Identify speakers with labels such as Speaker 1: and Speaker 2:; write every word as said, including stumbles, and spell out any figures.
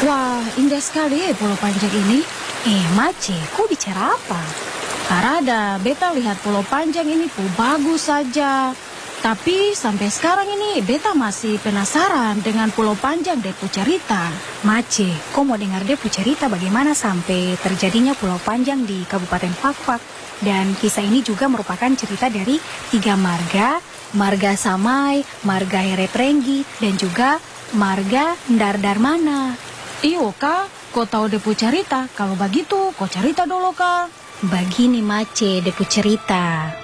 Speaker 1: Wah, indah sekali ya Pulau Panjang ini.
Speaker 2: Eh, Mace, kau bicara apa?
Speaker 1: Karada, beta lihat Pulau Panjang ini tuh bagus saja. Tapi sampai sekarang ini beta masih penasaran dengan Pulau Panjang Depu cerita.
Speaker 2: Mace, kau mau dengar dia cerita bagaimana sampai terjadinya Pulau Panjang di Kabupaten Fakfak. Dan kisah ini juga merupakan cerita dari tiga marga, Marga Samai, Marga Hereprengi, dan juga Marga Ndardarmana.
Speaker 1: Iyo kak, kau tahu Depu cerita? Kalau begitu, kau cerita dulu kak.
Speaker 2: Begini Mace, Depu cerita.